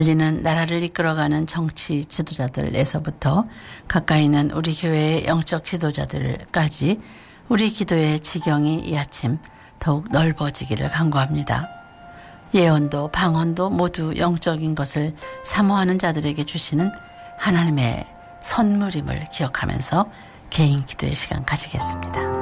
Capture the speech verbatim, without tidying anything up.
열리는 나라를 이끌어가는 정치 지도자들에서부터 가까이 있는 우리 교회의 영적 지도자들까지 우리 기도의 지경이 이 아침 더욱 넓어지기를 간구합니다. 예언도 방언도 모두 영적인 것을 사모하는 자들에게 주시는 하나님의 선물임을 기억하면서 개인 기도의 시간 가지겠습니다.